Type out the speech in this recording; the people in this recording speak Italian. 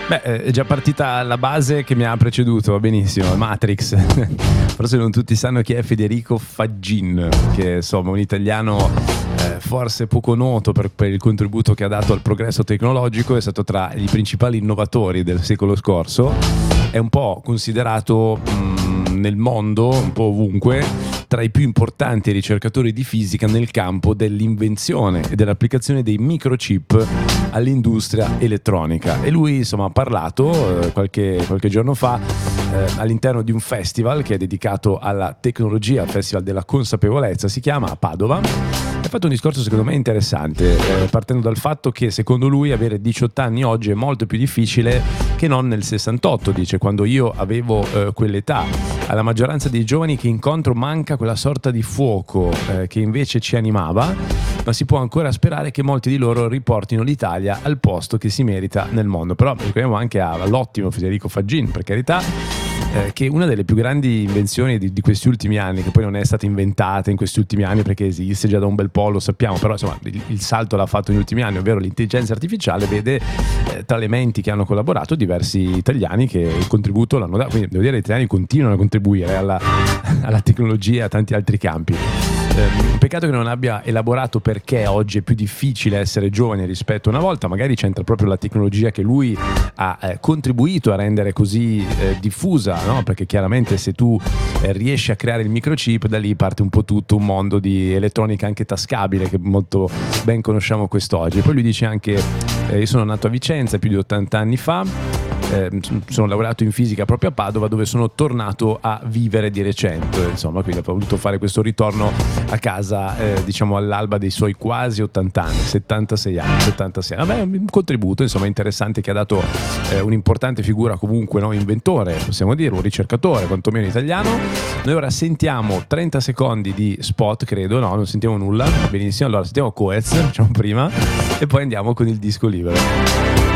Beh, è già partita la base che mi ha preceduto, va benissimo, Matrix. Forse non tutti sanno chi è Federico Faggin, che insomma un italiano forse poco noto per il contributo che ha dato al progresso tecnologico, è stato tra i principali innovatori del secolo scorso, è un po' considerato nel mondo, un po' ovunque, tra i più importanti ricercatori di fisica nel campo dell'invenzione e dell'applicazione dei microchip all'industria elettronica. E lui insomma ha parlato qualche giorno fa all'interno di un festival che è dedicato alla tecnologia, il Festival della Consapevolezza si chiama, a Padova. Ha fatto un discorso secondo me interessante, partendo dal fatto che secondo lui avere 18 anni oggi è molto più difficile che non nel 68, dice, quando io avevo quell'età. Alla maggioranza dei giovani che incontro manca quella sorta di fuoco che invece ci animava, ma si può ancora sperare che molti di loro riportino l'Italia al posto che si merita nel mondo. Però ricordiamo anche all'ottimo Federico Faggin, per carità, che una delle più grandi invenzioni di questi ultimi anni, che poi non è stata inventata in questi ultimi anni perché esiste già da un bel po', lo sappiamo, però insomma il salto l'ha fatto negli ultimi anni, ovvero l'intelligenza artificiale, vede tra le menti che hanno collaborato diversi italiani che il contributo l'hanno dato, quindi devo dire, gli italiani continuano a contribuire alla tecnologia e a tanti altri campi. Peccato che non abbia elaborato perché oggi è più difficile essere giovane rispetto a una volta. Magari c'entra proprio la tecnologia che lui ha contribuito a rendere così diffusa, no? Perché chiaramente se tu riesci a creare il microchip, da lì parte un po' tutto un mondo di elettronica anche tascabile che molto ben conosciamo quest'oggi. Poi lui dice anche io sono nato a Vicenza più di 80 anni fa, sono laureato in fisica proprio a Padova, dove sono tornato a vivere di recente, insomma, quindi ha voluto fare questo ritorno a casa diciamo all'alba dei suoi quasi 80 anni, 76 anni. Vabbè, un contributo insomma interessante che ha dato un'importante figura, comunque, no? Inventore, possiamo dire, un ricercatore quantomeno italiano. Noi ora sentiamo 30 secondi di spot, credo, no? Non sentiamo nulla, benissimo, allora sentiamo Coez, diciamo prima, e poi andiamo con il disco libero.